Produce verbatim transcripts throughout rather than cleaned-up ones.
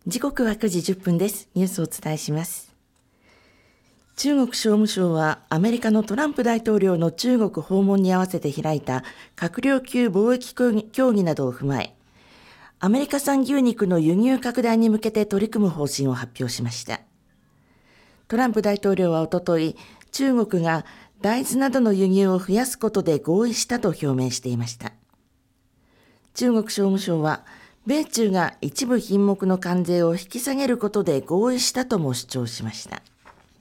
時刻はくじじゅっぷんです。ニュースをお伝えします。中国商務省はアメリカのトランプ大統領の中国訪問に合わせて開いた閣僚級貿易協議などを踏まえ、アメリカ産牛肉の輸入拡大に向けて取り組む方針を発表しました。トランプ大統領はおととい、中国が大豆などの輸入を増やすことで合意したと表明していました。中国商務省は、米中が一部品目の関税を引き下げることで合意したとも主張しました。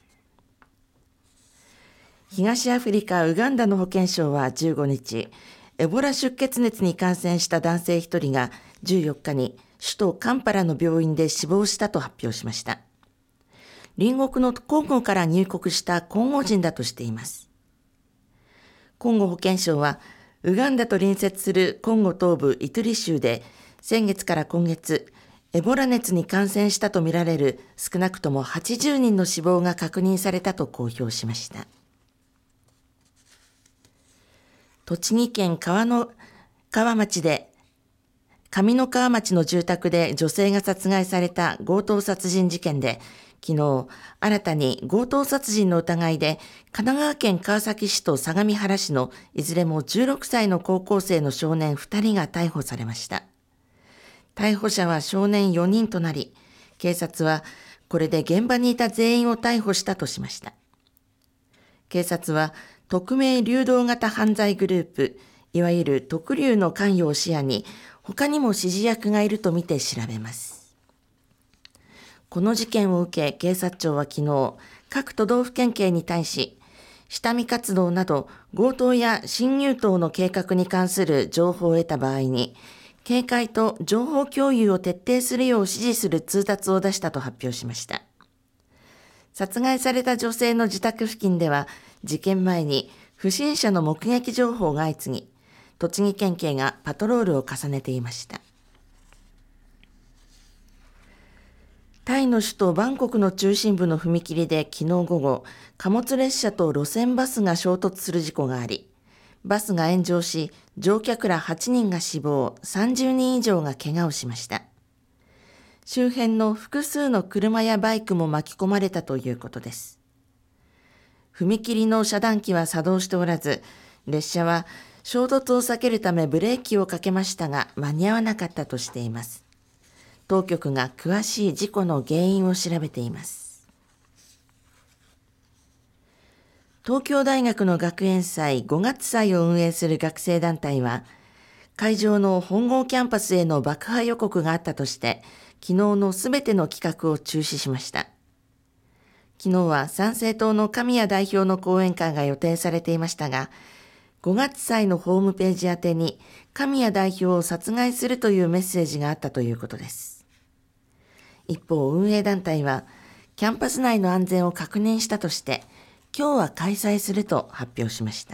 東アフリカ・ウガンダの保健省はじゅうごにち、エボラ出血熱に感染した男性ひとりがじゅうよっかに首都カンパラの病院で死亡したと発表しました。隣国のコンゴから入国したコンゴ人だとしています。コンゴ保健省は、ウガンダと隣接するコンゴ東部イトゥリ州で先月から今月、エボラ熱に感染したとみられる少なくともはちじゅうにんの死亡が確認されたと公表しました。栃木県川の川町で、上三川町の住宅で女性が殺害された強盗殺人事件で、昨日、新たに強盗殺人の疑いで、神奈川県川崎市と相模原市のいずれもじゅうろくさいの高校生の少年ふたりが逮捕されました。逮捕者は少年よにんとなり、警察はこれで現場にいた全員を逮捕したとしました。警察は匿名流動型犯罪グループ、いわゆる特流の関与を視野に、他にも指示役がいるとみて調べます。この事件を受け、警察庁は昨日、各都道府県警に対し、下見活動など強盗や侵入等の計画に関する情報を得た場合に、警戒と情報共有を徹底するよう指示する通達を出したと発表しました。殺害された女性の自宅付近では、事件前に不審者の目撃情報が相次ぎ、栃木県警がパトロールを重ねていました。タイの首都バンコクの中心部の踏切で昨日午後、貨物列車と路線バスが衝突する事故があり、バスが炎上し、乗客らはちにんが死亡、さんじゅうにん以上が怪我をしました。周辺の複数の車やバイクも巻き込まれたということです。踏切の遮断機は作動しておらず、列車は衝突を避けるためブレーキをかけましたが間に合わなかったとしています。当局が詳しい事故の原因を調べています。東京大学の学園祭ごがつ祭を運営する学生団体は、会場の本郷キャンパスへの爆破予告があったとして、昨日のすべての企画を中止しました。昨日は参政党の神谷代表の講演会が予定されていましたが、ごがつ祭のホームページ宛てに神谷代表を殺害するというメッセージがあったということです。一方、運営団体は、キャンパス内の安全を確認したとして、今日は開催すると発表しました。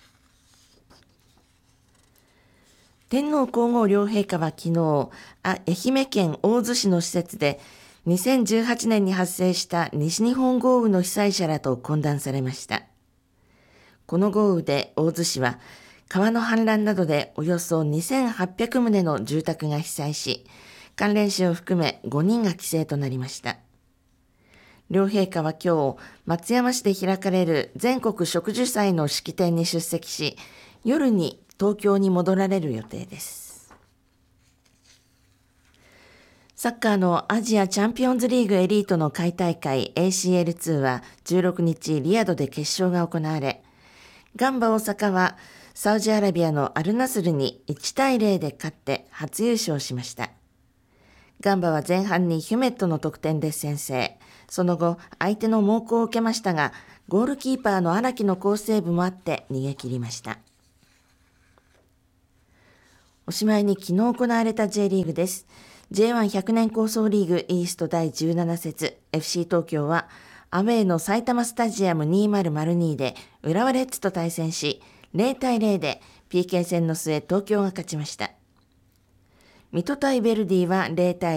天皇皇后両陛下は昨日、愛媛県大洲市の施設で、にせんじゅうはちねんに発生した西日本豪雨の被災者らと懇談されました。この豪雨で大洲市は、川の氾濫などでおよそにせんはっぴゃくとうの住宅が被災し、関連死を含めごにんが犠牲となりました。両陛下は今日、松山市で開かれる全国植樹祭の式典に出席し、夜に東京に戻られる予定です。サッカーのアジアチャンピオンズリーグエリートの下位大会 エーシーエルツー はじゅうろくにちリヤドで決勝が行われ、ガンバ大阪はサウジアラビアのアルナスルにいちたいゼロで勝って初優勝しました。ガンバは前半にヒュメットの得点で先制。その後、相手の猛攻を受けましたが、ゴールキーパーの荒木の好セーブもあって逃げ切りました。おしまいに昨日行われた J リーグです。ジェイワンひゃく 年構想リーグイーストだいじゅうなな節 エフシー 東京はアウェーの埼玉スタジアムにせんにで浦和レッズと対戦しゼロたいゼロで ピーケー 戦の末東京が勝ちました。水戸対ベルディはゼロたい